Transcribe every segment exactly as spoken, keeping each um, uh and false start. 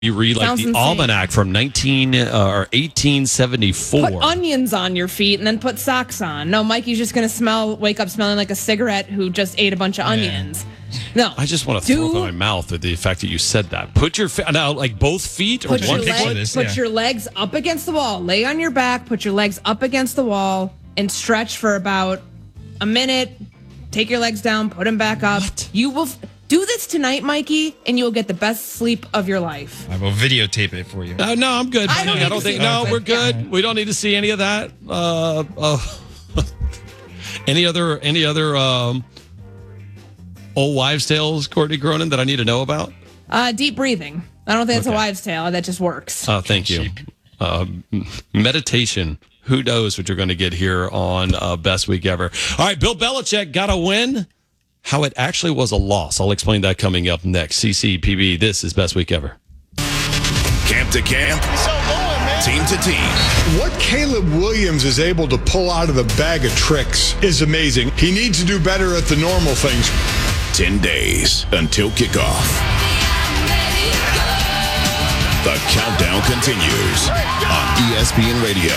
You read like Sounds the insane. almanac from nineteen uh, or eighteen seventy-four. Put onions on your feet and then put socks on. No, Mikey's just gonna smell, wake up smelling like a cigarette who just ate a bunch of onions. No, I just want to Do- throw up in my mouth at the fact that you said that. Put your fe- now like both feet or Put one your, foot. leg, this, put yeah. your legs up against the wall. Lay on your back. Put your legs up against the wall and stretch for about a minute. Take your legs down. Put them back up. What? You will f- do this tonight, Mikey, and you will get the best sleep of your life. I will videotape it for you. Uh, no, I'm good. I don't need to think. see No, that. we're good. We don't need to see any of that. Uh, uh, any other any other um, old wives' tales, Courtney Cronin, that I need to know about? Uh, deep breathing. I don't think it's Okay. a wives' tale. That just works. Uh, thank you. Uh, meditation. Who knows what you're going to get here on uh, Best Week Ever. All right, Bill Belichick got a win. How it actually was a loss. I'll explain that coming up next. C C P B, this is Best Week Ever. Camp to camp, team to team. What Caleb Williams is able to pull out of the bag of tricks is amazing. He needs to do better at the normal things. Ten days until kickoff. The countdown continues on E S P N Radio.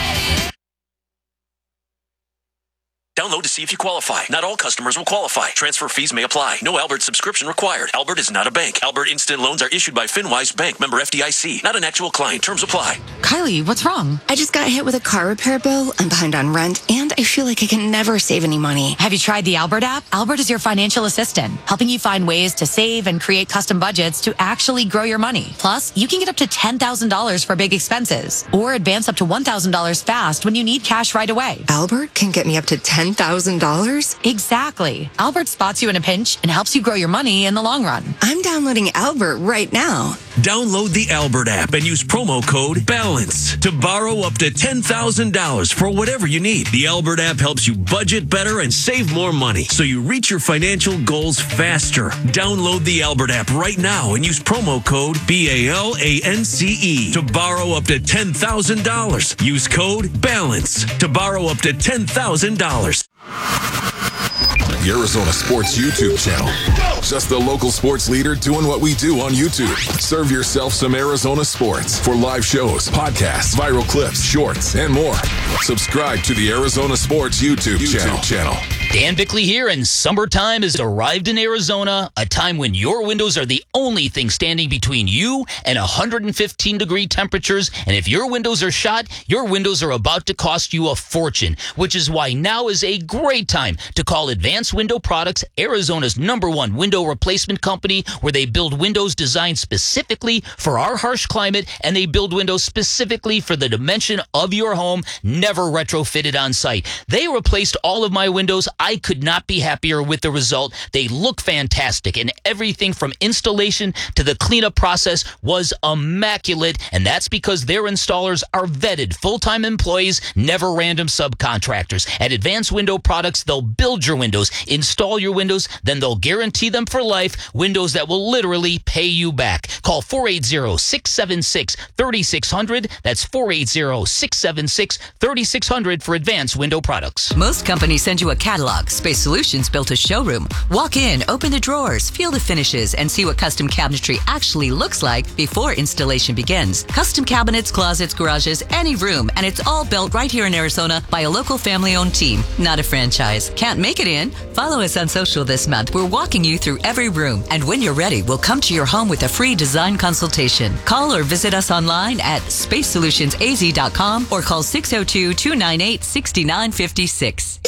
Download to see if you qualify. Not all customers will qualify. Transfer fees may apply. No Albert subscription required. Albert is not a bank. Albert Instant Loans are issued by FinWise Bank, member F D I C. Not an actual client. Terms apply. Kylie, what's wrong? I just got hit with a car repair bill. I'm behind on rent, and I feel like I can never save any money. Have you tried the Albert app? Albert is your financial assistant, helping you find ways to save and create custom budgets to actually grow your money. Plus, you can get up to ten thousand dollars for big expenses, or advance up to one thousand dollars fast when you need cash right away. Albert can get me up to ten thousand dollars? Exactly. Albert spots you in a pinch and helps you grow your money in the long run. I'm downloading Albert right now. Download the Albert app and use promo code BALANCE to borrow up to ten thousand dollars for whatever you need. The Albert app helps you budget better and save more money so you reach your financial goals faster. Download the Albert app right now and use promo code B A L A N C E to borrow up to ten thousand dollars. Use code BALANCE to borrow up to ten thousand dollars. The Arizona Sports YouTube channel. Just the local sports leader doing what we do on YouTube. Serve yourself some Arizona sports for live shows, podcasts, viral clips, shorts, and more. Subscribe to the Arizona Sports YouTube, YouTube channel. channel. Dan Bickley here, and summertime has arrived in Arizona, a time when your windows are the only thing standing between you and one hundred fifteen degree temperatures. And if your windows are shot, your windows are about to cost you a fortune, which is why now is a great time to call Advanced Window Products, Arizona's number one window replacement company, where they build windows designed specifically for our harsh climate, and they build windows specifically for the dimension of your home, never retrofitted on site. They replaced all of my windows. I could not be happier with the result. They look fantastic, and everything from installation to the cleanup process was immaculate, and that's because their installers are vetted full-time employees, never random subcontractors. At Advanced Window Products, they'll build your windows, install your windows, then they'll guarantee them for life, windows that will literally pay you back. Call four eight zero, six seven six, three six zero zero. That's four eight zero, six seven six, three six zero zero for Advanced Window Products. Most companies send you a catalog. Space Solutions built a showroom. Walk in, open the drawers, feel the finishes, and see what custom cabinetry actually looks like before installation begins. Custom cabinets, closets, garages, any room, and it's all built right here in Arizona by a local family-owned team, not a franchise. Can't make it in? Follow us on social this month. We're walking you through every room, and when you're ready, we'll come to your home with a free design consultation. Call or visit us online at space solutions a z dot com or call six oh two, two nine eight, six nine five six.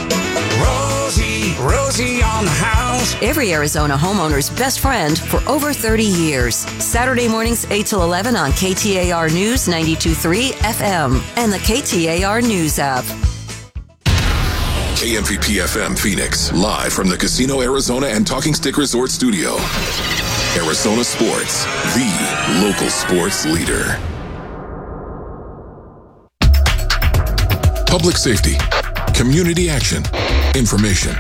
Rosie, Rosie on the house. Every Arizona homeowner's best friend for over thirty years. Saturday mornings, eight till eleven on K T A R News ninety-two point three F M and the K T A R News app. K M V P F M Phoenix, live from the Casino Arizona and Talking Stick Resort Studio. Arizona Sports, the local sports leader. Public safety, community action, information.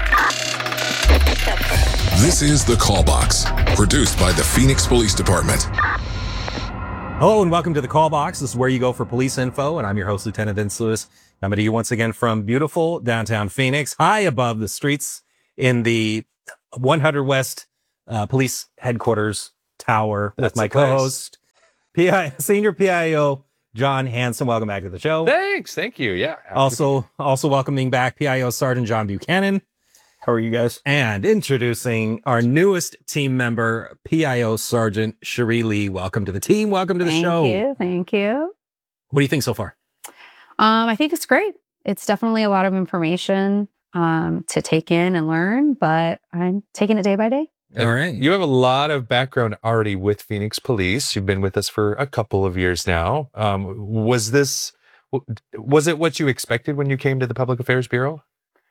This is The Call Box, produced by the Phoenix Police Department. Hello and welcome to The Call Box. This is where you go for police info, and I'm your host, Lieutenant Vince Lewis. Coming to you once again from beautiful downtown Phoenix, high above the streets in the one hundred West uh, Police Headquarters Tower with That's my the place. co-host, P I, Senior P I O John Hanson. Welcome back to the show. Thanks. Thank you. Yeah. Also, also welcoming back P I O Sergeant John Buchanan. How are you guys? And introducing our newest team member, P I O Sergeant Cherie Lee. Welcome to the team. Welcome to the thank show. Thank you. Thank you. What do you think so far? Um, I think it's great. It's definitely a lot of information um, to take in and learn, but I'm taking it day by day. All right. You have a lot of background already with Phoenix Police. You've been with us for a couple of years now. Um, was this, was it what you expected when you came to the Public Affairs Bureau?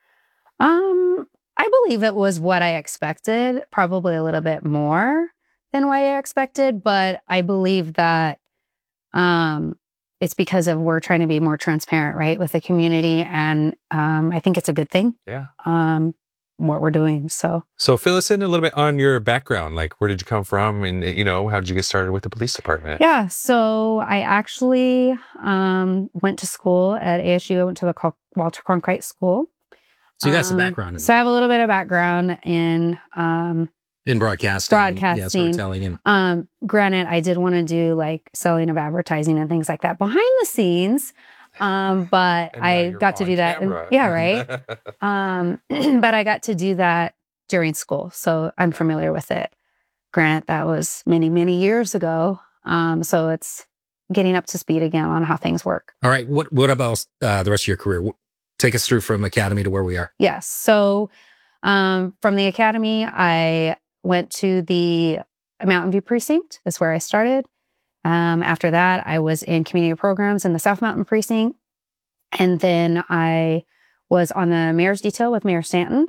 Um, I believe it was what I expected, probably a little bit more than what I expected, but I believe that um, it's because of we're trying to be more transparent, right, with the community, and um, I think it's a good thing. Yeah. Um, what we're doing. So, so fill us in a little bit on your background. Like, where did you come from? And, you know, how did you get started with the police department? Yeah. So I actually um, went to school at A S U. I went to the Walter Cronkite School. So you got um, some background in So I have a little bit of background in um, in broadcasting. Broadcasting. Yeah, storytelling. And- um, granted, I did want to do like selling of advertising and things like that behind the scenes. Um, but I got to do that. And, yeah, right. um, but I got to do that during school. So I'm familiar with it. Granted, that was many, many years ago. Um, so it's getting up to speed again on how things work. All right. What, what about uh, the rest of your career? Take us through from academy to where we are. Yes. So um, from the academy, I went to the Mountain View Precinct. That's where I started. Um, after that, I was in community programs in the South Mountain Precinct. And then I was on the mayor's detail with Mayor Stanton.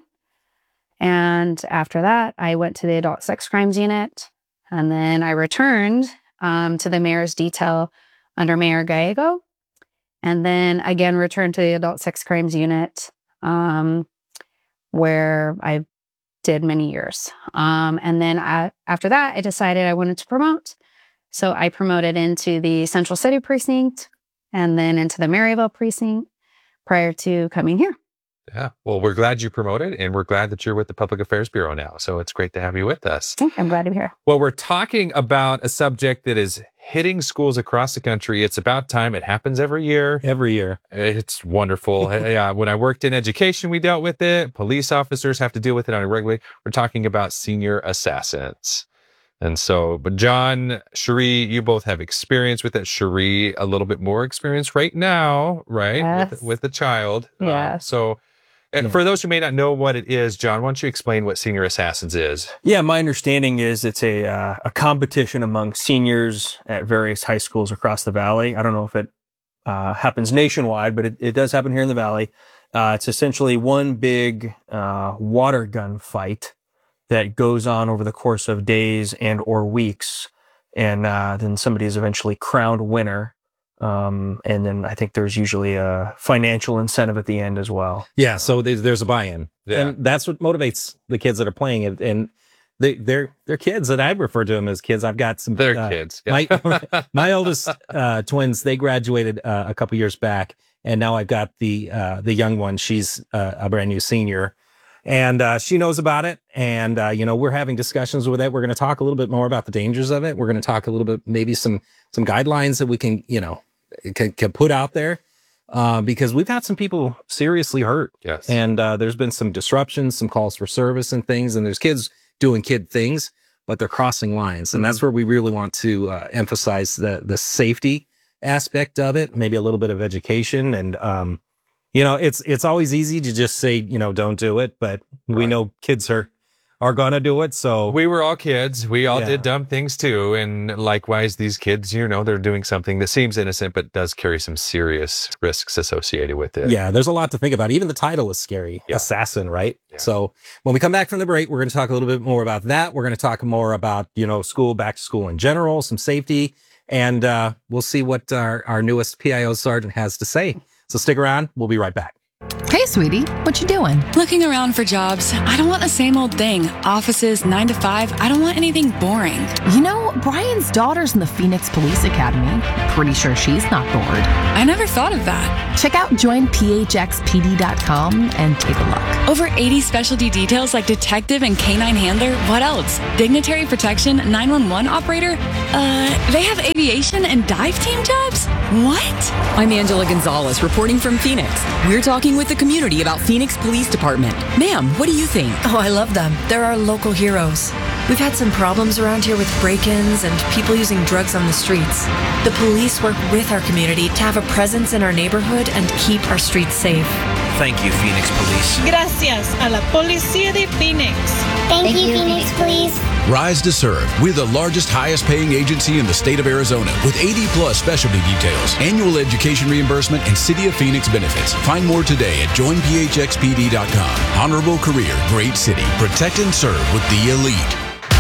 And after that, I went to the adult sex crimes unit. And then I returned um, to the mayor's detail under Mayor Gallego. And then again, returned to the adult sex crimes unit um, where I did many years. Um, and then I, after that, I decided I wanted to promote. So I promoted into the Central City Precinct and then into the Maryville Precinct prior to coming here. Yeah. Well, we're glad you promoted, and we're glad that you're with the Public Affairs Bureau now. So it's great to have you with us. I'm glad to be here. Well, we're talking about a subject that is hitting schools across the country. It's about time. It happens every year. Every year. It's wonderful. Yeah. When I worked in education, we dealt with it. Police officers have to deal with it on a regular. We're talking about senior assassins. And so, but John, Cherie, you both have experience with it. Cherie, a little bit more experience right now, right? Yes. With, with the child. Yeah. Uh, so, and Yeah. for those who may not know what it is, John, why don't you explain what Senior Assassins is? Yeah, my understanding is it's a uh, a competition among seniors at various high schools across the valley. I don't know if it uh, happens nationwide, but it, it does happen here in the valley. Uh, it's essentially one big uh, water gun fight that goes on over the course of days and or weeks, and uh, then somebody is eventually crowned winner. Um, and then I think there's usually a financial incentive at the end as well. Yeah, so there's, there's a buy-in, Yeah. and that's what motivates the kids that are playing it. And they, they're they're kids, and I refer to them as kids. I've got some. They're uh, kids. Yeah. My my oldest uh, twins, they graduated uh, a couple years back, and now I've got the uh, the young one. She's uh, a brand new senior, and uh, she knows about it. And uh, you know, we're having discussions with it. We're going to talk a little bit more about the dangers of it. We're going to talk a little bit, maybe some some guidelines that we can, you know, can, can put out there. Uh, because we've had some people seriously hurt. Yes. And uh, there's been some disruptions, some calls for service and things. And there's kids doing kid things, but they're crossing lines. And that's where we really want to uh, emphasize the the safety aspect of it, maybe a little bit of education. And, um, you know, it's it's always easy to just say, you know, don't do it. But we know kids are are going to do it. So we were all kids. We all Yeah. did dumb things too. And likewise, these kids, you know, they're doing something that seems innocent, but does carry some serious risks associated with it. yeah, there's a lot to think about. Even the title is scary. Yeah. Assassin, right? So when we come back from the break, we're going to talk a little bit more about that. We're going to talk more about, you know, school, back to school in general, some safety, and uh, we'll see what our, our newest P I O sergeant has to say. So stick around. We'll be right back. Hey, sweetie, what you doing? Looking around for jobs. I don't want the same old thing. Offices, nine to five. I don't want anything boring. You know, Brian's daughter's in the Phoenix Police Academy. Pretty sure she's not bored. I never thought of that. Check out join P H X P D dot com and take a look. Over eighty specialty details like detective and canine handler. What else? Dignitary protection, nine one one operator? Uh, they have A B aviation and dive team jobs? What? I'm Angela Gonzalez, reporting from Phoenix. We're talking with the community about Phoenix Police Department. Ma'am, what do you think? Oh, I love them. They're our local heroes. We've had some problems around here with break-ins and people using drugs on the streets. The police work with our community to have a presence in our neighborhood and keep our streets safe. Thank you, Phoenix Police. Gracias a la Policía de Phoenix. Thank, Thank you, Phoenix Police. Rise to serve. We're the largest, highest paying agency in the state of Arizona with eighty plus specialty details, annual education reimbursement, and City of Phoenix benefits. Find more today at join p h x p d dot com. Honorable career, great city. Protect and serve with the elite.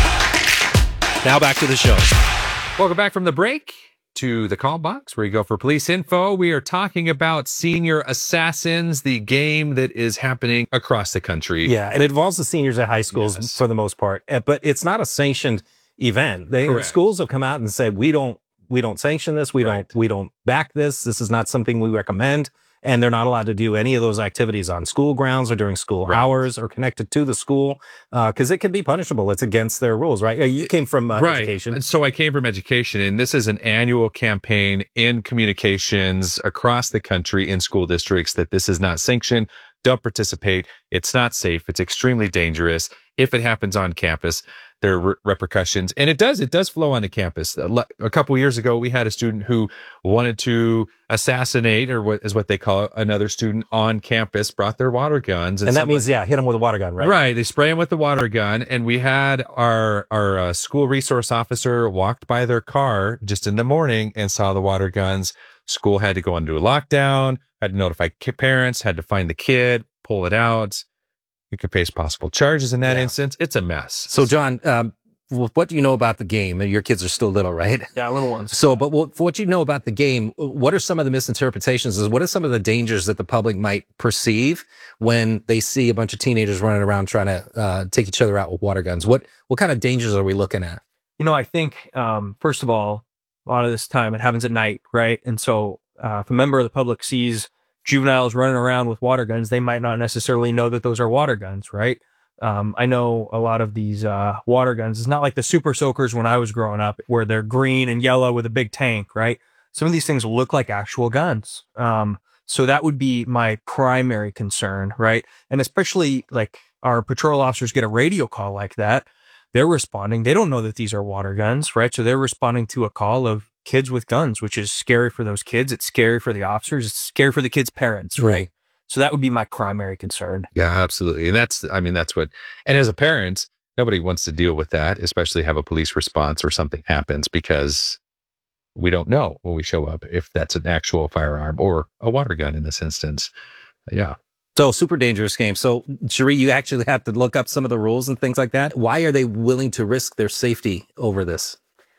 Now back to the show. Welcome back from the break to the call box where you go for police info. We are talking about Senior Assassins, the game that is happening across the country. Yeah, it involves the seniors at high schools yes. for the most part, but it's not a sanctioned event. They Correct. Schools have come out and said we don't we don't sanction this, we right. don't we don't back this. This is not something we recommend, and they're not allowed to do any of those activities on school grounds or during school right. hours or connected to the school because uh, it can be punishable. It's against their rules, right? You came from uh, right. education. So I came from education, and this is an annual campaign in communications across the country in school districts that this is not sanctioned. Don't participate. It's not safe. It's extremely dangerous. If it happens on campus, there are re- repercussions. And it does, it does flow onto campus. A, le- a couple of years ago, we had a student who wanted to assassinate, or what is what they call it, another student on campus, brought their water guns. And, and that somebody, means, yeah, hit them with a water gun, right? Right. They spray them with the water gun. And we had our, our uh, school resource officer walked by their car just in the morning and saw the water guns. School had to go into a lockdown, had to notify parents, had to find the kid, pull it out. You could face possible charges in that yeah. instance. It's a mess. So, John, um, what do you know about the game? Your kids are still little, right? Yeah, little ones. So, but what, what you know about the game, what are some of the misinterpretations? What are some of the dangers that the public might perceive when they see a bunch of teenagers running around trying to uh, take each other out with water guns? What what kind of dangers are we looking at? You know, I think, um, first of all, a lot of this time it happens at night, right? And so uh, if a member of the public sees juveniles running around with water guns, they might not necessarily know that those are water guns, right? Um, I know a lot of these uh, water guns. It's not like the Super Soakers when I was growing up, where they're green and yellow with a big tank, right? Some of these things look like actual guns. Um, so that would be my primary concern, right? And especially like our patrol officers get a radio call like that, they're responding. They don't know that these are water guns, right? So they're responding to a call of kids with guns, which is scary for those kids. It's scary for the officers. It's scary for the kids' parents. Right. So that would be my primary concern. Yeah, absolutely. And that's, I mean, that's what, and as a parent, nobody wants to deal with that, especially have a police response or something happens, because we don't know when we show up if that's an actual firearm or a water gun in this instance. Yeah. So super dangerous game. So Cherie, you actually have to look up some of the rules and things like that. Why are they willing to risk their safety over this?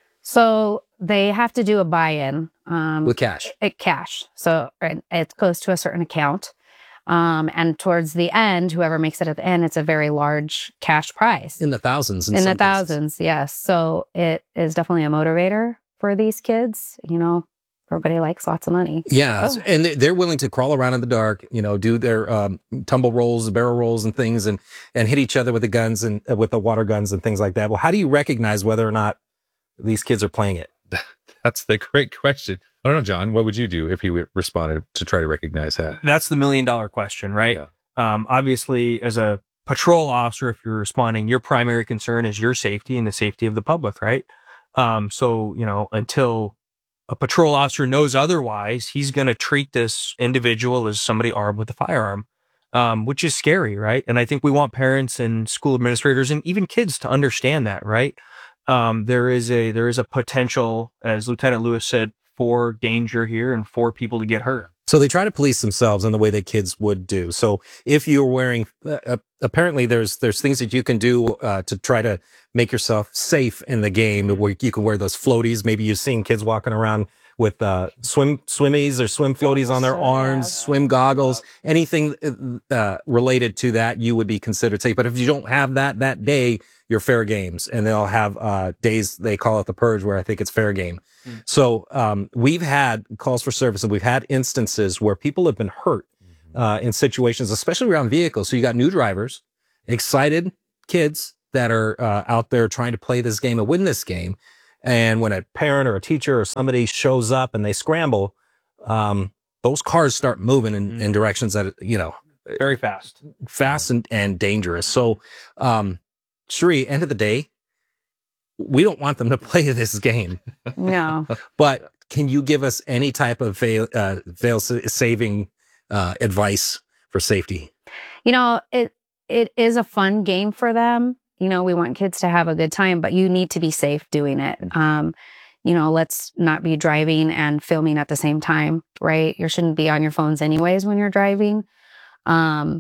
So they have to do a buy-in. Um, With cash? It, cash. So it goes to a certain account. Um, and towards the end, whoever makes it at the end, it's a very large cash prize. In the thousands. In, in the thousands, cases. Yes. So it is definitely a motivator for these kids. You know, everybody likes lots of money. Yeah. Oh. And they're willing to crawl around in the dark, you know, do their um, tumble rolls, barrel rolls and things, and, and hit each other with the guns and uh, with the water guns and things like that. Well, how do you recognize whether or not these kids are playing it? That's the great question. I don't know, John, what would you do if you responded to try to recognize that? That's the million dollar question, right? Yeah. Um, obviously, as a patrol officer, if you're responding, your primary concern is your safety and the safety of the public, right? Um, so, you know, until a patrol officer knows otherwise, he's going to treat this individual as somebody armed with a firearm, um, which is scary, right? And I think we want parents and school administrators and even kids to understand that, right? Um, there is a there is a potential, as Lieutenant Lewis said, for danger here and for people to get hurt. So they try to police themselves in the way that kids would do. So if you're wearing, uh, apparently there's there's things that you can do uh, to try to make yourself safe in the game, where you can wear those floaties. Maybe you've seen kids walking around with uh, swim swimmies or swim floaties on their arms, swim goggles, anything uh, related to that, you would be considered safe. But if you don't have that that day, you're fair games. And they'll have uh, days, they call it the purge, where I think it's fair game. Mm. So um, we've had calls for service, and we've had instances where people have been hurt uh, in situations, especially around vehicles. So you got new drivers, excited kids that are uh, out there trying to play this game and win this game. And when a parent or a teacher or somebody shows up and they scramble, um, those cars start moving in, in directions that, you know, very fast, fast and, and dangerous. So, um, Sheree, end of the day, we don't want them to play this game. No. But can you give us any type of fail, uh, fail saving uh, advice for safety? You know, it it is a fun game for them. You know, we want kids to have a good time, but you need to be safe doing it. Um, you know, let's not be driving and filming at the same time, right? You shouldn't be on your phones anyways when you're driving. Um,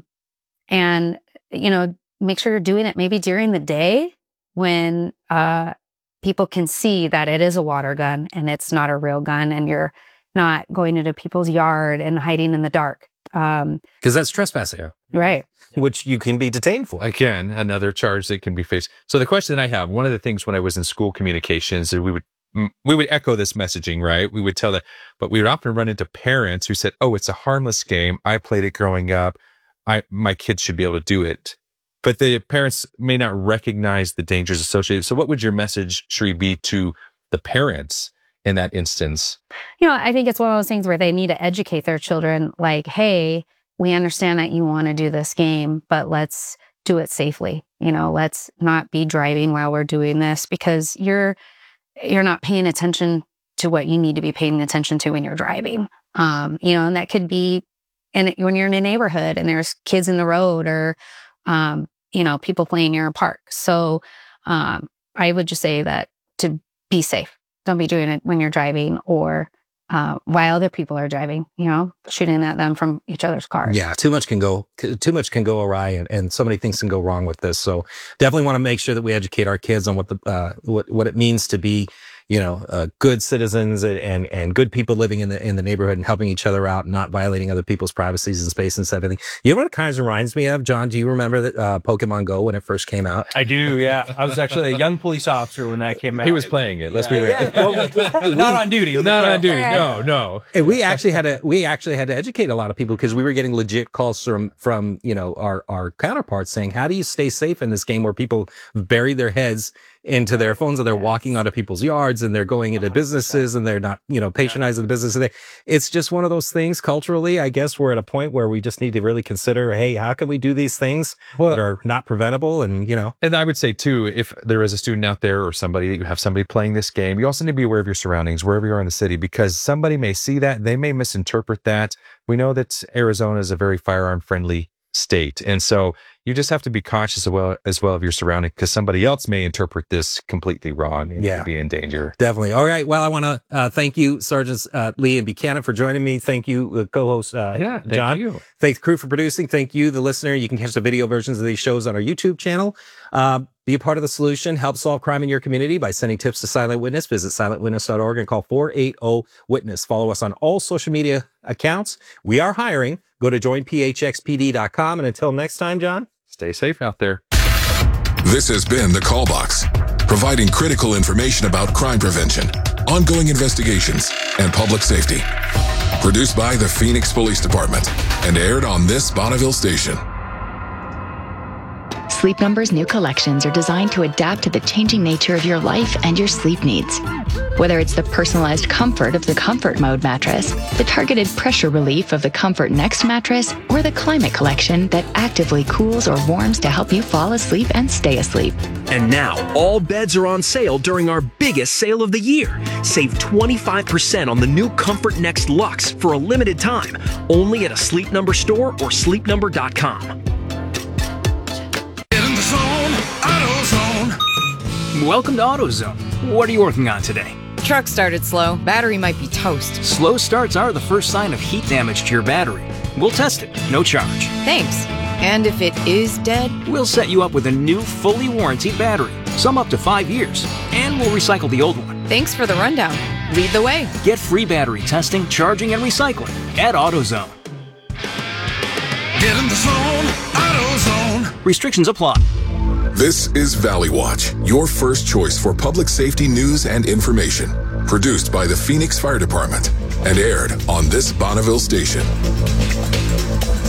and, you know, make sure you're doing it maybe during the day when uh, people can see that it is a water gun and it's not a real gun, and you're not going into people's yard and hiding in the dark. Um, Because that's trespassing. Right. Which you can be detained for. Again, another charge that can be faced. So the question that I have, one of the things when I was in school communications, we would we would echo this messaging, right? We would tell that, but we would often run into parents who said, "Oh, it's a harmless game. I played it growing up. I my kids should be able to do it." But the parents may not recognize the dangers associated. So what would your message, Sheree, be to the parents in that instance? You know, I think it's one of those things where they need to educate their children, like, hey, we understand that you want to do this game, but let's do it safely. You know, let's not be driving while we're doing this, because you're you're not paying attention to what you need to be paying attention to when you're driving. Um, you know, and that could be in, when you're in a neighborhood and there's kids in the road, or, um, you know, people playing near a park. So um, I would just say that to be safe. Don't be doing it when you're driving or uh, while other people are driving, you know, shooting at them from each other's cars. Yeah, too much can go, too much can go awry, and, and so many things can go wrong with this. So definitely want to make sure that we educate our kids on what the uh, what what it means to be, you know, uh, good citizens and and good people living in the in the neighborhood and helping each other out, and not violating other people's privacies and space and everything. You know what it kind of reminds me of, John? Do you remember that uh, Pokemon Go when it first came out? I do. Yeah, I was actually a young police officer when that came out. He was playing it. Let's yeah. be real. Yeah. Well, not on duty. Not on duty. No, no. And we actually had to we actually had to educate a lot of people, because we were getting legit calls from from you know our our counterparts saying, how do you stay safe in this game where people bury their heads into their phones and they're walking onto people's yards and they're going into businesses and they're not, you know, patronizing the business. It's just one of those things culturally, I guess we're at a point where we just need to really consider, hey, how can we do these things well, that are not preventable? And, you know, and I would say too, if there is a student out there or somebody, you have somebody playing this game, you also need to be aware of your surroundings, wherever you are in the city, because somebody may see that, they may misinterpret that. We know that Arizona is a very firearm friendly state. And so you just have to be cautious as well, as well of your surrounding, because somebody else may interpret this completely wrong and yeah. be in danger. Definitely. All right. Well, I want to uh, thank you, Sergeants uh, Lee and Buchanan, for joining me. Thank you, uh, co-host uh, yeah, thank John. You. Thanks, crew, for producing. Thank you, the listener. You can catch the video versions of these shows on our YouTube channel. Uh, be a part of the solution. Help solve crime in your community by sending tips to Silent Witness. Visit silent witness dot org and call four eight zero witness. Follow us on all social media accounts. We are hiring. Go to join P H X P D dot com. And until next time, John, stay safe out there. This has been The Call Box, providing critical information about crime prevention, ongoing investigations, and public safety. Produced by the Phoenix Police Department and aired on this Bonneville station. Sleep Number's new collections are designed to adapt to the changing nature of your life and your sleep needs. Whether it's the personalized comfort of the Comfort Mode mattress, the targeted pressure relief of the Comfort Next mattress, or the Climate Collection that actively cools or warms to help you fall asleep and stay asleep. And now, all beds are on sale during our biggest sale of the year. Save twenty-five percent on the new Comfort Next Luxe for a limited time, only at a Sleep Number store or sleep number dot com. Welcome to AutoZone. What are you working on today? Truck started slow. Battery might be toast. Slow starts are the first sign of heat damage to your battery. We'll test it, no charge. Thanks. And if it is dead? We'll set you up with a new, fully warranted battery, some up to five years, and we'll recycle the old one. Thanks for the rundown. Lead the way. Get free battery testing, charging, and recycling at AutoZone. Get in the zone, AutoZone. Restrictions apply. This is Valley Watch, your first choice for public safety news and information. Produced by the Phoenix Fire Department and aired on this Bonneville station.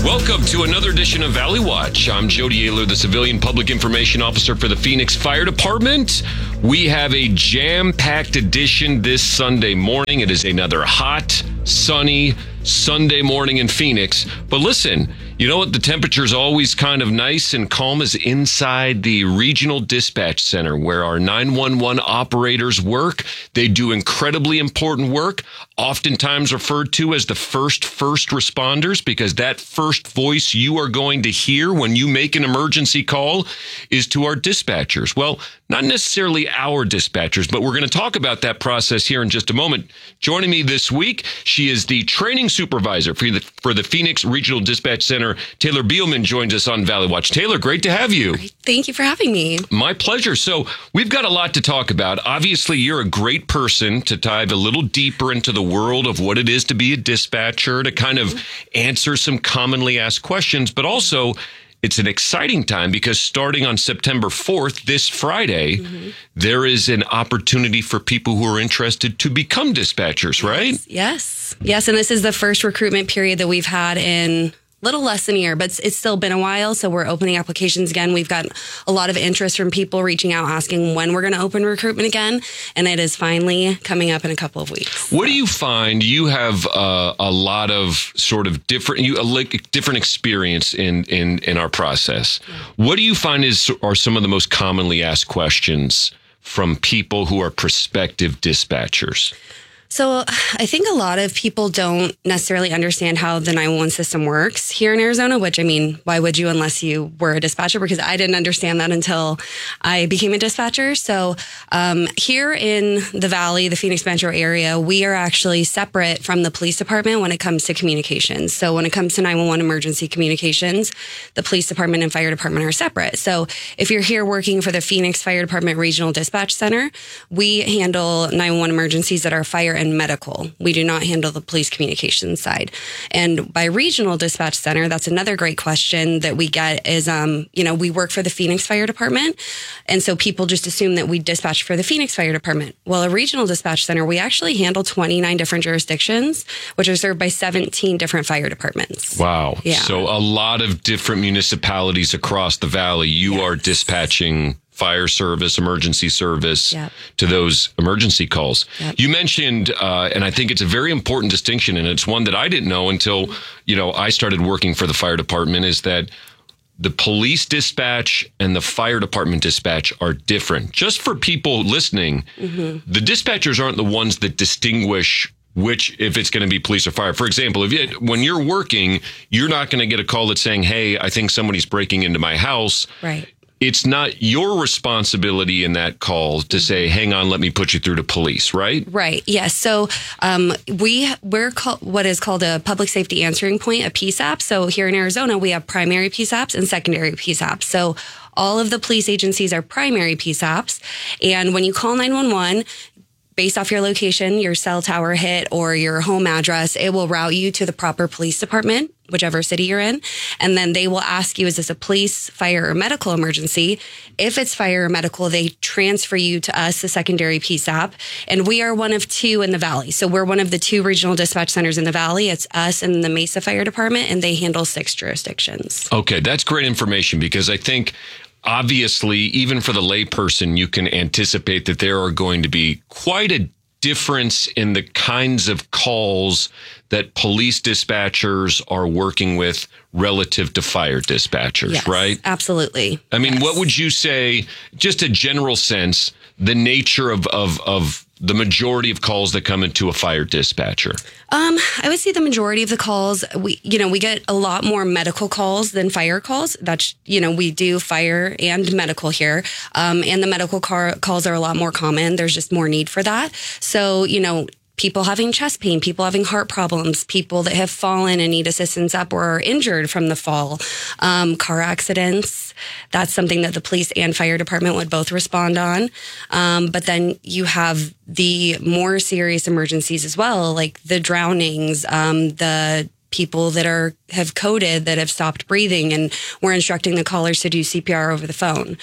Welcome to another edition of Valley Watch. I'm Jody Ayler, the Civilian Public Information Officer for the Phoenix Fire Department. We have a jam-packed edition this Sunday morning. It is another hot, sunny Sunday morning in Phoenix. But listen, you know what? The temperature is always kind of nice and calm is inside the Regional Dispatch Center where our nine one one operators work. They do incredibly important work, oftentimes referred to as the first first responders, because that first voice you are going to hear when you make an emergency call is to our dispatchers. Well, not necessarily our dispatchers, but we're going to talk about that process here in just a moment. Joining me this week, she is the training supervisor for the, for the Phoenix Regional Dispatch Center. Taylor Beelman joins us on Valley Watch. Taylor, great to have you. Thank you for having me. My pleasure. So we've got a lot to talk about. Obviously, you're a great person to dive a little deeper into the world of what it is to be a dispatcher, to kind of answer some commonly asked questions, but also it's an exciting time because starting on September fourth, this Friday, mm-hmm. there is an opportunity for people who are interested to become dispatchers, right? Yes. Yes. And this is the first recruitment period that we've had in little less than a year, but it's still been a while. So we're opening applications again. We've got a lot of interest from people reaching out, asking when we're going to open recruitment again. And it is finally coming up in a couple of weeks. What do you find? You have uh, a lot of sort of different, you like different experience in, in, in our process. What do you find is are some of the most commonly asked questions from people who are prospective dispatchers? So I think a lot of people don't necessarily understand how the nine one one system works here in Arizona, which, I mean, why would you unless you were a dispatcher? Because I didn't understand that until I became a dispatcher. So um, here in the Valley, the Phoenix metro area, we are actually separate from the police department when it comes to communications. So when it comes to nine one one emergency communications, the police department and fire department are separate. So if you're here working for the Phoenix Fire Department Regional Dispatch Center, we handle nine one one emergencies that are fire and medical. We do not handle the police communications side. And by regional dispatch center, that's another great question that we get is, um, you know, we work for the Phoenix Fire Department. And so people just assume that we dispatch for the Phoenix Fire Department. Well, a regional dispatch center, we actually handle twenty-nine different jurisdictions, which are served by seventeen different fire departments. Wow. Yeah. So a lot of different municipalities across the Valley, you yes. are dispatching fire service, emergency service yep. to those emergency calls. Yep. You mentioned, uh, and I think it's a very important distinction, and it's one that I didn't know until, you know, I started working for the fire department, is that the police dispatch and the fire department dispatch are different. Just for people listening, mm-hmm. the dispatchers aren't the ones that distinguish which, if it's going to be police or fire. For example, if it, when you're working, you're not going to get a call that's saying, hey, I think somebody's breaking into my house. Right. It's not your responsibility in that call to say, hang on, let me put you through to police, right? Right. Yes. So um, we, we're called what is called a public safety answering point, a P S A P. So here in Arizona, we have primary P S A Ps and secondary P S A Ps. So all of the police agencies are primary P S A Ps. And when you call nine one one, based off your location, your cell tower hit, or your home address, it will route you to the proper police department, whichever city you're in. And then they will ask you, is this a police, fire, or medical emergency? If it's fire or medical, they transfer you to us, the secondary P S A P. And we are one of two in the Valley. So we're one of the two regional dispatch centers in the Valley. It's us and the Mesa Fire Department, and they handle six jurisdictions. Okay, that's great information, because I think obviously, even for the layperson, you can anticipate that there are going to be quite a difference in the kinds of calls that police dispatchers are working with relative to fire dispatchers, yes, right? Absolutely. I mean, yes. what would you say, just a general sense, the nature of, of, of the majority of calls that come into a fire dispatcher? Um, I would say the majority of the calls, we, you know, we get a lot more medical calls than fire calls. That's, you know, we do fire and medical here. Um, and the medical car calls are a lot more common. There's just more need for that. So, you know, people having chest pain, people having heart problems, people that have fallen and need assistance up or are injured from the fall, um, car accidents. That's something that the police and fire department would both respond on. Um, but then you have the more serious emergencies as well, like the drownings, um, the people that are have coded that have stopped breathing, and we're instructing the callers to do C P R over the phone.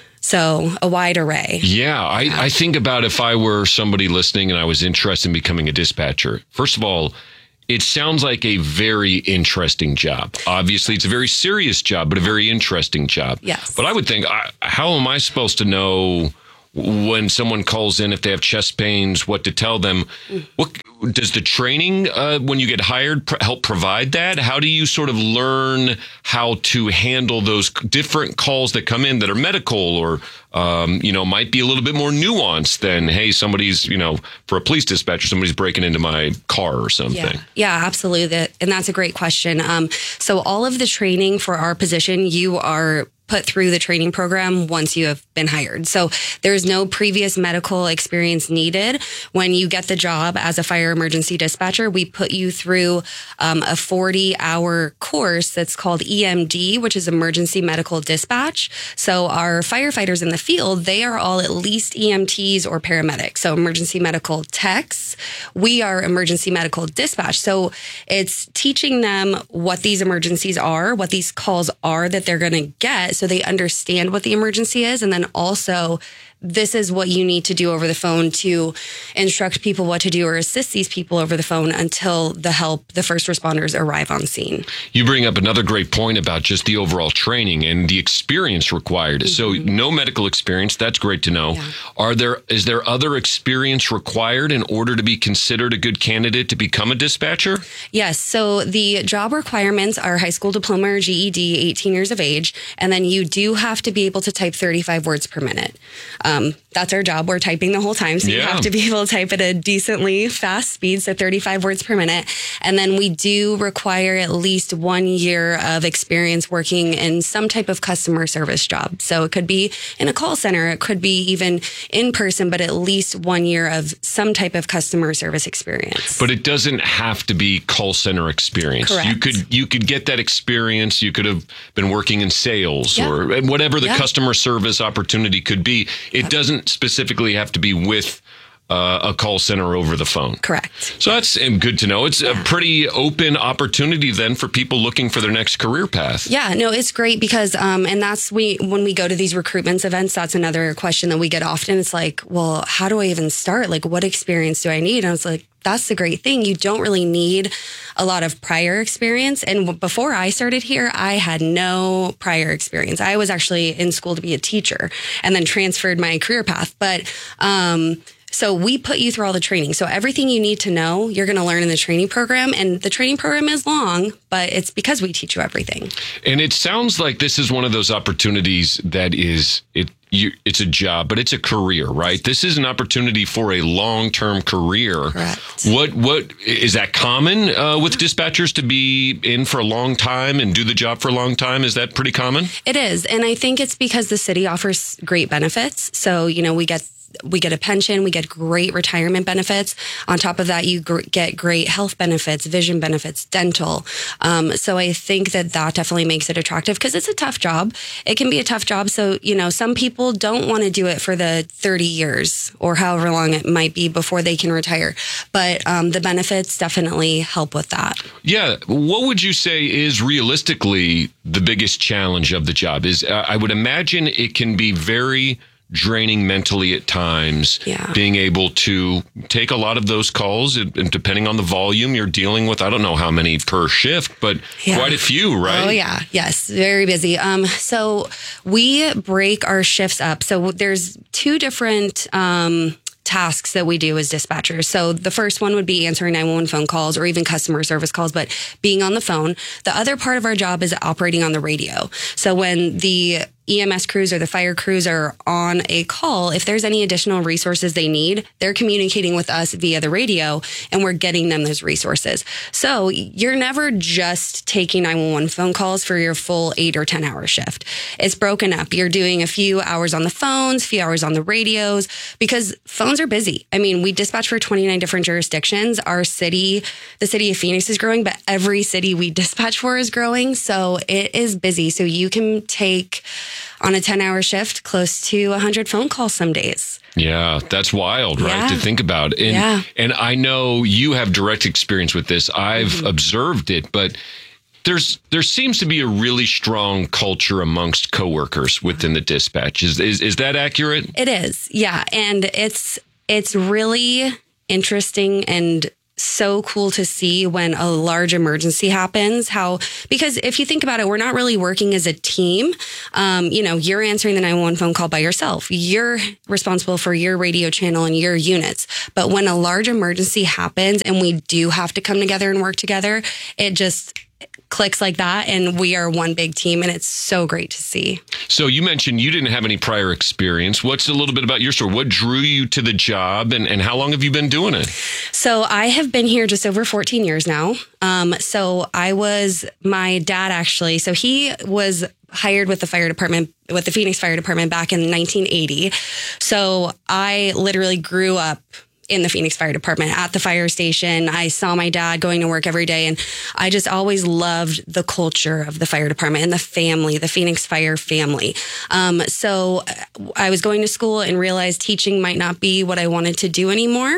So a wide array. Yeah, I, I think about if I were somebody listening and I was interested in becoming a dispatcher. First of all, It sounds like a very interesting job. Obviously, it's a very serious job, but a very interesting job. Yes. But I would think, I, how am I supposed to know when someone calls in, if they have chest pains, what to tell them? What does the training, uh, when you get hired, pr- help provide that? How do you sort of learn how to handle those different calls that come in that are medical or, um, you know, might be a little bit more nuanced than, hey, somebody's, you know, for a police dispatcher, somebody's breaking into my car or something? Yeah, yeah, absolutely. That, and that's a great question. Um, so all of the training for our position, you are put through the training program once you have been hired. So there's no previous medical experience needed. When you get the job as a fire emergency dispatcher, we put you through um, a forty hour course that's called E M D, which is Emergency Medical Dispatch. So our firefighters in the field, they are all at least E M Ts or paramedics. So emergency medical techs. We are emergency medical dispatch. So it's teaching them what these emergencies are, what these calls are that they're going to get, so they understand what the emergency is. And then also, this is what you need to do over the phone to instruct people what to do or assist these people over the phone until the help, the first responders arrive on scene. You bring up another great point about just the overall training and the experience required. Mm-hmm. So no medical experience. That's great to know. Yeah. Are there, is there other experience required in order to be considered a good candidate to become a dispatcher? Yes. So the job requirements are high school diploma or G E D, eighteen years of age. And then you do have to be able to type thirty-five words per minute. Um, Um, that's our job. We're typing the whole time. So yeah. You have to be able to type at a decently fast speed, so thirty-five words per minute. And then we do require at least one year of experience working in some type of customer service job. So it could be in a call center. It could be even in person, but at least one year of some type of customer service experience. But it doesn't have to be call center experience. Correct. You could, you could get that experience. You could have been working in sales yeah. or whatever the yeah. customer service opportunity could be. It doesn't specifically have to be with uh, a call center over the phone. Correct. So that's good to know. It's yeah. a pretty open opportunity then for people looking for their next career path. Yeah, no, it's great because, um, and that's we when we go to these recruitment events, that's another question that we get often. It's like, well, how do I even start? Like, what experience do I need? And I was like, that's the great thing. You don't really need a lot of prior experience. And before I started here, I had no prior experience. I was actually in school to be a teacher and then transferred my career path. But, um, so we put you through all the training. So everything you need to know, you're going to learn in the training program. And the training program is long, but it's because we teach you everything. And it sounds like this is one of those opportunities that is, it, you, it's a job, but it's a career, right? This is an opportunity for a long-term career. Correct. What, what is that common uh, with dispatchers to be in for a long time and do the job for a long time? Is that pretty common? It is. And I think it's because the city offers great benefits. So, you know, we get We get a pension, we get great retirement benefits. On top of that, you gr- get great health benefits, vision benefits, dental. Um, so I think that that definitely makes it attractive because it's a tough job. It can be a tough job. So, you know, some people don't want to do it for the thirty years or however long it might be before they can retire. But um, the benefits definitely help with that. Yeah. What would you say is realistically the biggest challenge of the job? Is uh, I would imagine it can be very draining mentally at times, yeah. being able to take a lot of those calls and depending on the volume you're dealing with, I don't know how many per shift, but yeah. quite a few, right? Oh yeah. Yes. Very busy. Um, so we break our shifts up. So there's two different, um, tasks that we do as dispatchers. So the first one would be answering nine one one phone calls or even customer service calls, but being on the phone. The other part of our job is operating on the radio. So when the E M S crews or the fire crews are on a call, if there's any additional resources they need, they're communicating with us via the radio and we're getting them those resources. So you're never just taking nine one one phone calls for your full eight or ten hour shift. It's broken up. You're doing a few hours on the phones, a few hours on the radios because phones are busy. I mean, we dispatch for twenty-nine different jurisdictions. Our city, the city of Phoenix is growing, but every city we dispatch for is growing. So it is busy. So you can take on a ten hour shift, close to one hundred phone calls some days. Yeah, that's wild, right? Yeah. To think about. And, yeah. and I know you have direct experience with this. I've mm-hmm. observed it, but there's there seems to be a really strong culture amongst coworkers within the dispatch. Is is, is that accurate? It is, yeah. And it's it's really interesting and so cool to see when a large emergency happens, how, because if you think about it, we're not really working as a team. Um, you know, you're answering the nine one one phone call by yourself. You're responsible for your radio channel and your units. But when a large emergency happens and we do have to come together and work together, it just clicks like that, and we are one big team, and it's so great to see. So you mentioned you didn't have any prior experience. What's a little bit about your story? What drew you to the job, and, and how long have you been doing it? So I have been here just over fourteen years now. Um, so I was, my dad actually, so he was hired with the fire department, with the Phoenix Fire Department back in nineteen eighty. So I literally grew up in the Phoenix Fire Department at the fire station. I saw my dad going to work every day, and I just always loved the culture of the fire department and the family, the Phoenix Fire family. Um, so I was going to school and realized teaching might not be what I wanted to do anymore.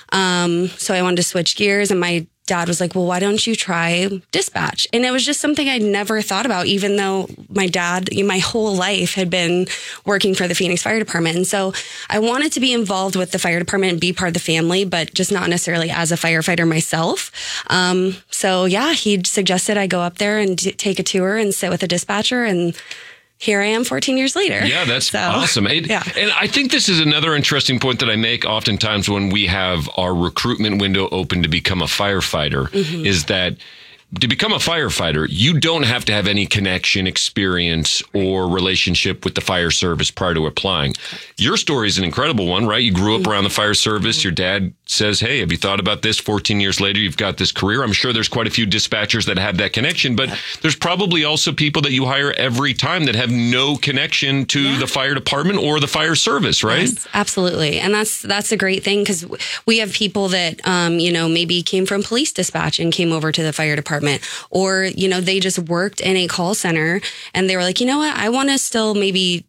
Um, so I wanted to switch gears, and my dad was like, well, why don't you try dispatch? And it was just something I'd never thought about, even though my dad, my whole life had been working for the Phoenix Fire Department. And so I wanted to be involved with the fire department and be part of the family, but just not necessarily as a firefighter myself. Um, so yeah, he suggested I go up there and d- take a tour and sit with a dispatcher, and here I am fourteen years later. Yeah, that's so, awesome. It, yeah. And I think this is another interesting point that I make oftentimes when we have our recruitment window open to become a firefighter, mm-hmm. is that to become a firefighter, you don't have to have any connection, experience, or relationship with the fire service prior to applying. Your story is an incredible one, right? You grew up around the fire service. Your dad says, hey, have you thought about this? fourteen years later, you've got this career. I'm sure there's quite a few dispatchers that have that connection, but there's probably also people that you hire every time that have no connection to yeah. the fire department or the fire service, right? Yes, absolutely. And that's that's a great thing, because we have people that, um, you know, maybe came from police dispatch and came over to the fire department. Or, you know, they just worked in a call center and they were like, you know what, I want to still maybe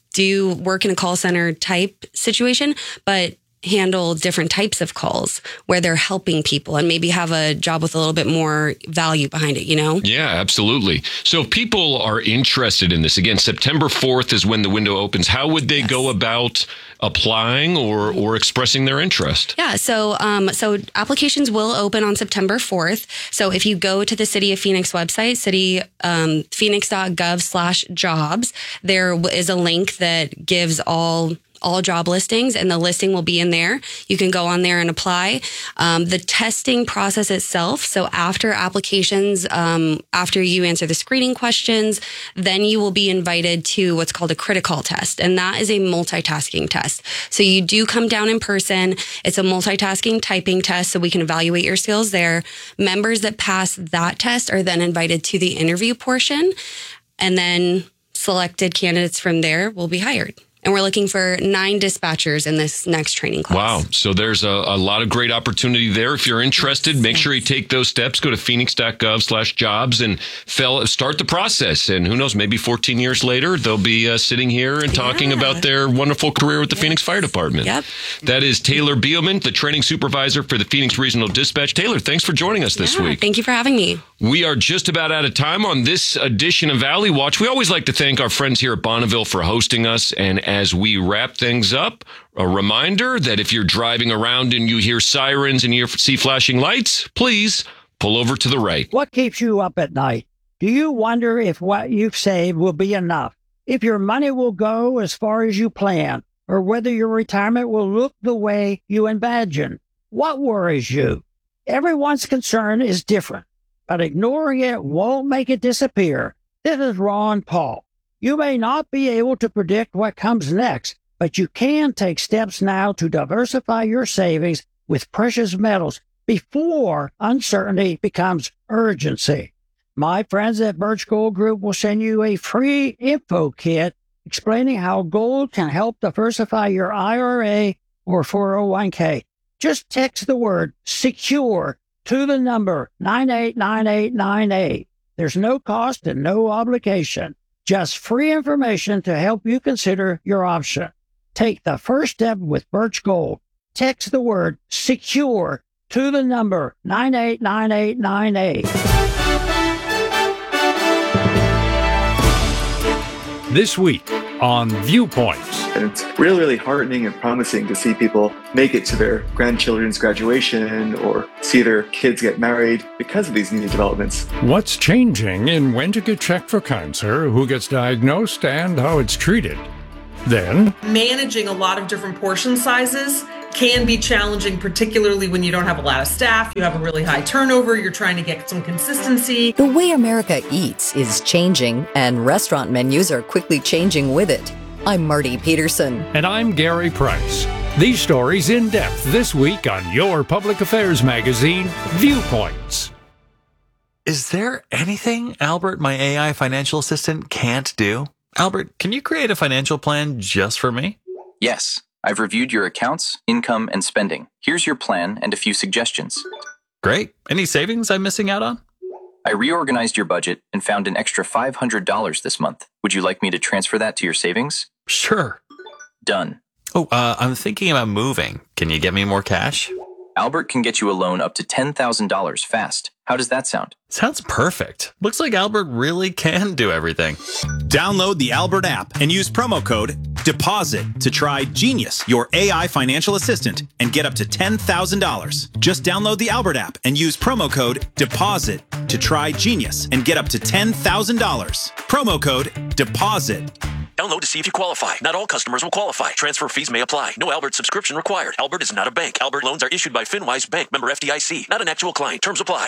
do work in a call center type situation, but handle different types of calls where they're helping people and maybe have a job with a little bit more value behind it, you know? Yeah, absolutely. So if people are interested in this, again, September fourth is when the window opens. How would they yes. go about applying or, or expressing their interest? Yeah, so um, so applications will open on September fourth. So if you go to the City of Phoenix website, city um, phoenix.gov slash jobs, there is a link that gives all all job listings, and the listing will be in there. You can go on there and apply. Um, the testing process itself, so after applications, um, after you answer the screening questions, then you will be invited to what's called a critical test, and that is a multitasking test. So you do come down in person. It's a multitasking typing test, so we can evaluate your skills there. Members that pass that test are then invited to the interview portion, and then selected candidates from there will be hired. And we're looking for nine dispatchers in this next training class. Wow. So there's a, a lot of great opportunity there. If you're interested, make sure you take those steps. Go to phoenix.gov slash jobs and fill, start the process. And who knows, maybe fourteen years later, they'll be uh, sitting here and talking yeah. about their wonderful career with the yes. Phoenix Fire Department. Yep. That is Taylor Beelman, the training supervisor for the Phoenix Regional Dispatch. Taylor, thanks for joining us this yeah, week. Thank you for having me. We are just about out of time on this edition of Valley Watch. We always like to thank our friends here at Bonneville for hosting us. And as we wrap things up, a reminder that if you're driving around and you hear sirens and you see flashing lights, please pull over to the right. What keeps you up at night? Do you wonder if what you've saved will be enough? If your money will go as far as you plan? Or whether your retirement will look the way you imagine? What worries you? Everyone's concern is different, but ignoring it won't make it disappear. This is Ron Paul. You may not be able to predict what comes next, but you can take steps now to diversify your savings with precious metals before uncertainty becomes urgency. My friends at Birch Gold Group will send you a free info kit explaining how gold can help diversify your I R A or four oh one k. Just text the word SECURE to the number nine eight nine eight nine eight. There's no cost and no obligation. Just free information to help you consider your option. Take the first step with Birch Gold. Text the word SECURE to the number nine eight nine eight nine eight. This week on Viewpoints. And it's really, really heartening and promising to see people make it to their grandchildren's graduation or see their kids get married because of these new developments. What's changing in when to get checked for cancer, who gets diagnosed, and how it's treated? Then, managing a lot of different portion sizes can be challenging, particularly when you don't have a lot of staff, you have a really high turnover, you're trying to get some consistency. The way America eats is changing, and restaurant menus are quickly changing with it. I'm Marty Peterson. And I'm Gary Price. These stories in depth this week on your public affairs magazine, Viewpoints. Is there anything Albert, my A I financial assistant, can't do? Albert, can you create a financial plan just for me? Yes. I've reviewed your accounts, income, and spending. Here's your plan and a few suggestions. Great. Any savings I'm missing out on? I reorganized your budget and found an extra five hundred dollars this month. Would you like me to transfer that to your savings? Sure. Done. Oh, uh, I'm thinking about moving. Can you get me more cash? Albert can get you a loan up to ten thousand dollars fast. How does that sound? Sounds perfect. Looks like Albert really can do everything. Download the Albert app and use promo code DEPOSIT to try Genius, your A I financial assistant, and get up to ten thousand dollars. Just download the Albert app and use promo code DEPOSIT to try Genius and get up to ten thousand dollars. Promo code DEPOSIT. Download to see if you qualify. Not all customers will qualify. Transfer fees may apply. No Albert subscription required. Albert is not a bank. Albert loans are issued by FinWise Bank, member F D I C. Not an actual client. Terms apply.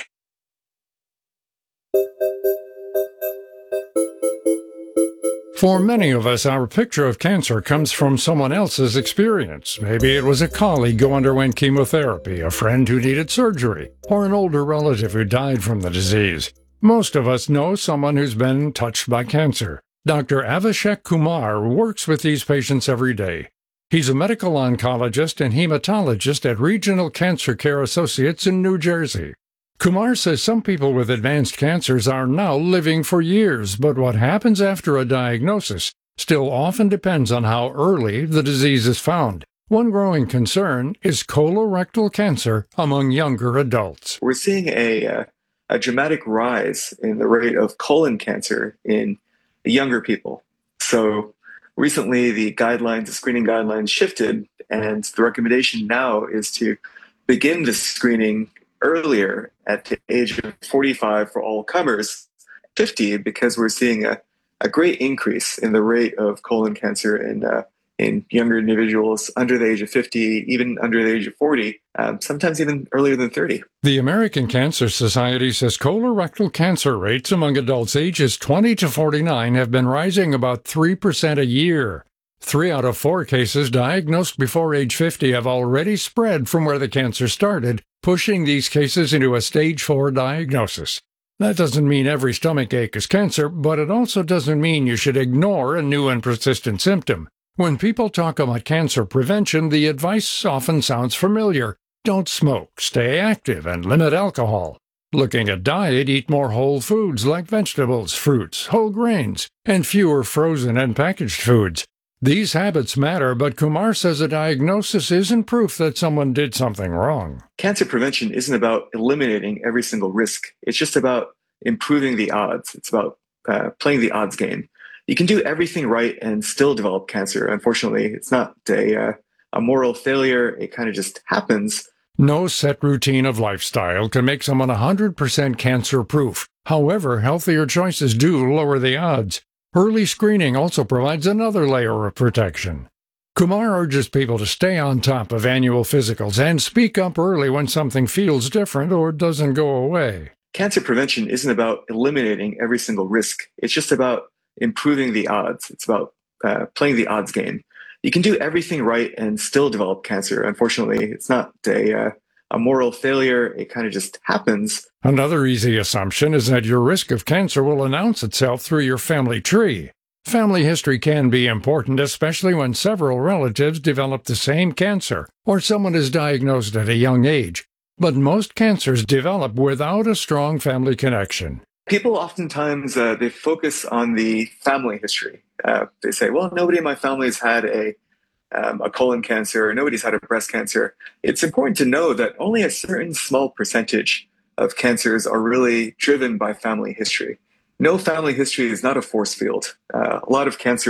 For many of us, our picture of cancer comes from someone else's experience. Maybe it was a colleague who underwent chemotherapy, a friend who needed surgery, or an older relative who died from the disease. Most of us know someone who's been touched by cancer. Doctor Avishek Kumar works with these patients every day. He's a medical oncologist and hematologist at Regional Cancer Care Associates in New Jersey. Kumar says some people with advanced cancers are now living for years, but what happens after a diagnosis still often depends on how early the disease is found. One growing concern is colorectal cancer among younger adults. We're seeing a, uh, a dramatic rise in the rate of colon cancer in younger people. So recently the guidelines, the screening guidelines shifted, and the recommendation now is to begin the screening earlier at the age of forty-five for all comers, fifty because we're seeing a, a great increase in the rate of colon cancer in uh, in younger individuals under the age of fifty, even under the age of forty, um, sometimes even earlier than thirty. The American Cancer Society says colorectal cancer rates among adults ages twenty to forty-nine have been rising about three percent a year. Three out of four cases diagnosed before age fifty have already spread from where the cancer started, pushing these cases into a stage four diagnosis. That doesn't mean every stomach ache is cancer, but it also doesn't mean you should ignore a new and persistent symptom. When people talk about cancer prevention, the advice often sounds familiar. Don't smoke, stay active, and limit alcohol. Looking at diet, eat more whole foods like vegetables, fruits, whole grains, and fewer frozen and packaged foods. These habits matter, but Kumar says a diagnosis isn't proof that someone did something wrong. Cancer prevention isn't about eliminating every single risk. It's just about improving the odds. It's about uh, playing the odds game. You can do everything right and still develop cancer. Unfortunately, it's not a, uh, a moral failure. It kind of just happens. No set routine of lifestyle can make someone one hundred percent cancer-proof. However, healthier choices do lower the odds. Early screening also provides another layer of protection. Kumar urges people to stay on top of annual physicals and speak up early when something feels different or doesn't go away. Cancer prevention isn't about eliminating every single risk. It's just about improving the odds. It's about uh, playing the odds game. You can do everything right and still develop cancer. Unfortunately, it's not a, uh, a moral failure. It kind of just happens. Another easy assumption is that your risk of cancer will announce itself through your family tree. Family history can be important, especially when several relatives develop the same cancer or someone is diagnosed at a young age. But most cancers develop without a strong family connection. People oftentimes, uh, they focus on the family history. Uh, they say, well, nobody in my family has had a, um, a colon cancer, or nobody's had a breast cancer. It's important to know that only a certain small percentage of cancers are really driven by family history. No family history is not a force field. Uh, a lot of cancers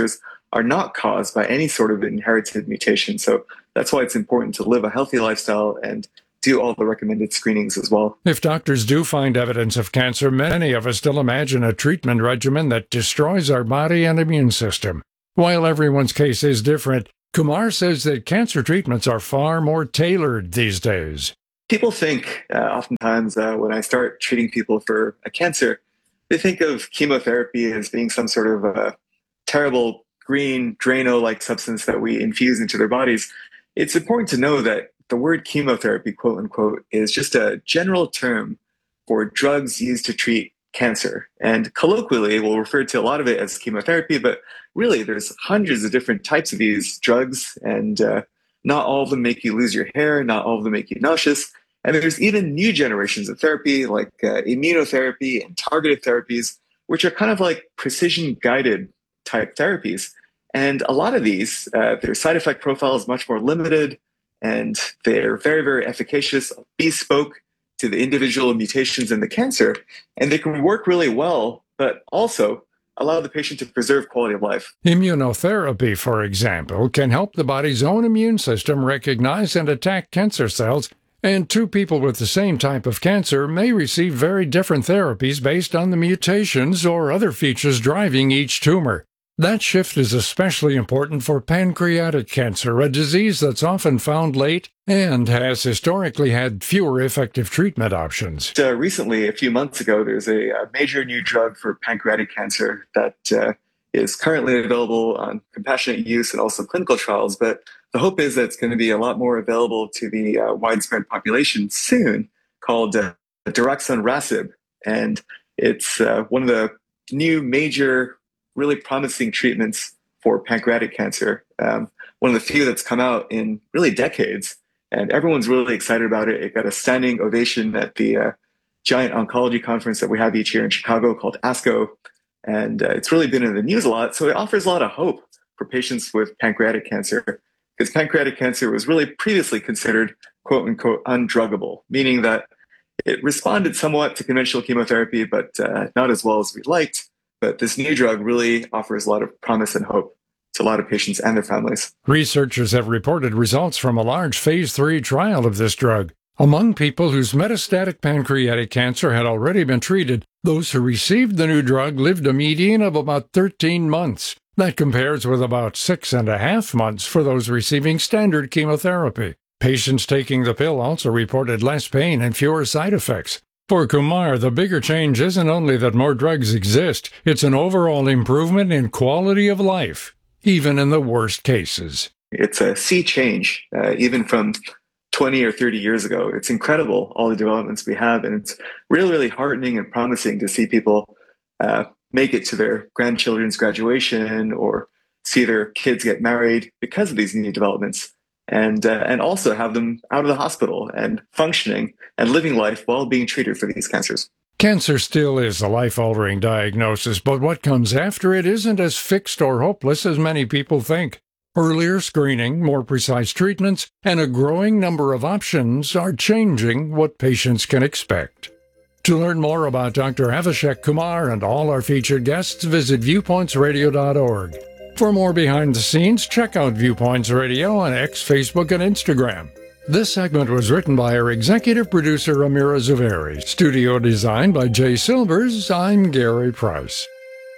are not caused by any sort of inherited mutation. So that's why it's important to live a healthy lifestyle and do all the recommended screenings as well. If doctors do find evidence of cancer, many of us still imagine a treatment regimen that destroys our body and immune system. While everyone's case is different, Kumar says that cancer treatments are far more tailored these days. People think uh, oftentimes uh, when I start treating people for a cancer, they think of chemotherapy as being some sort of a terrible green Drano-like substance that we infuse into their bodies. It's important to know that the word chemotherapy, quote unquote, is just a general term for drugs used to treat cancer. And colloquially, we'll refer to a lot of it as chemotherapy, but really there's hundreds of different types of these drugs, and uh, not all of them make you lose your hair, not all of them make you nauseous. And there's even new generations of therapy like uh, immunotherapy and targeted therapies, which are kind of like precision-guided type therapies. And a lot of these, uh, their side effect profile is much more limited, and they're very, very efficacious, bespoke to the individual mutations in the cancer. And they can work really well, but also allow the patient to preserve quality of life. Immunotherapy, for example, can help the body's own immune system recognize and attack cancer cells, and two people with the same type of cancer may receive very different therapies based on the mutations or other features driving each tumor. That shift is especially important for pancreatic cancer, a disease that's often found late and has historically had fewer effective treatment options. Uh, recently, a few months ago, there's a, a major new drug for pancreatic cancer that uh, is currently available on compassionate use and also clinical trials. But the hope is that it's going to be a lot more available to the uh, widespread population soon, called uh, daraxonrasib. And it's uh, one of the new major really promising treatments for pancreatic cancer. Um, one of the few that's come out in really decades, and everyone's really excited about it. It got a standing ovation at the uh, giant oncology conference that we have each year in Chicago called ASCO, and uh, it's really been in the news a lot. So it offers a lot of hope for patients with pancreatic cancer, because pancreatic cancer was really previously considered quote unquote undruggable, meaning that it responded somewhat to conventional chemotherapy, but uh, not as well as we'd liked. But this new drug really offers a lot of promise and hope to a lot of patients and their families. Researchers have reported results from a large phase three trial of this drug. Among people whose metastatic pancreatic cancer had already been treated, those who received the new drug lived a median of about thirteen months. That compares with about six and a half months for those receiving standard chemotherapy. Patients taking the pill also reported less pain and fewer side effects. For Kumar, the bigger change isn't only that more drugs exist, it's an overall improvement in quality of life, even in the worst cases. It's a sea change, uh, even from twenty or thirty years ago. It's incredible, all the developments we have, and it's really, really heartening and promising to see people uh, make it to their grandchildren's graduation or see their kids get married because of these new developments. And uh, and also have them out of the hospital and functioning and living life while being treated for these cancers. Cancer still is a life-altering diagnosis, but what comes after it isn't as fixed or hopeless as many people think. Earlier screening, more precise treatments, and a growing number of options are changing what patients can expect. To learn more about Doctor Avishek Kumar and all our featured guests, visit viewpoints radio dot org. For more behind the scenes, check out Viewpoints Radio on X, Facebook, and Instagram. This segment was written by our executive producer, Amira Zaveri. Studio design by Jay Silvers. I'm Gary Price.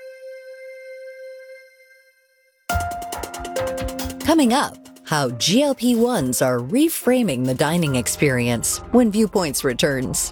Coming up, how G L P ones are reframing the dining experience when Viewpoints returns.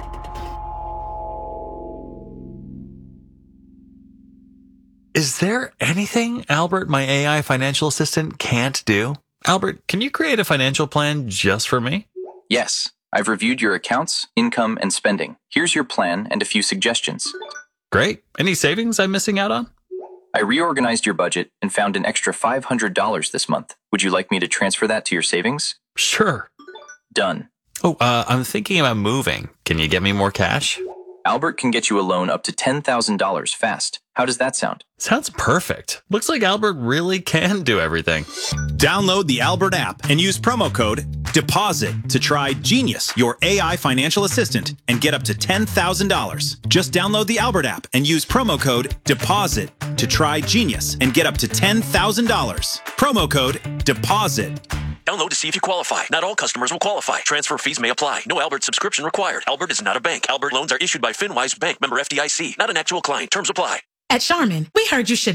Is there anything Albert, my A I financial assistant, can't do? Albert, can you create a financial plan just for me? Yes, I've reviewed your accounts, income, and spending. Here's your plan and a few suggestions. Great. Any savings I'm missing out on? I reorganized your budget and found an extra five hundred dollars this month. Would you like me to transfer that to your savings? Sure. Done. Oh, uh, I'm thinking about moving. Can you get me more cash? Albert can get you a loan up to ten thousand dollars fast. How does that sound? Sounds perfect. Looks like Albert really can do everything. Download the Albert app and use promo code deposit to try Genius, your A I financial assistant, and get up to ten thousand dollars. Just download the Albert app and use promo code DEPOSIT to try Genius and get up to ten thousand dollars. Promo code DEPOSIT. Download to see if you qualify. Not all customers will qualify. Transfer fees may apply. No Albert subscription required. Albert is not a bank. Albert loans are issued by FinWise Bank, member F D I C. Not an actual client. Terms apply. At Charmin, we heard you should